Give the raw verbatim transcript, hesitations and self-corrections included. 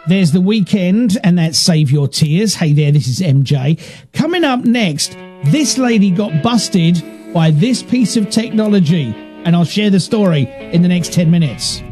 There's The Weeknd, and that's Save Your Tears. Hey there, this is M J. Coming up next, this lady got busted by this piece of technology, and I'll share the story in the next ten minutes.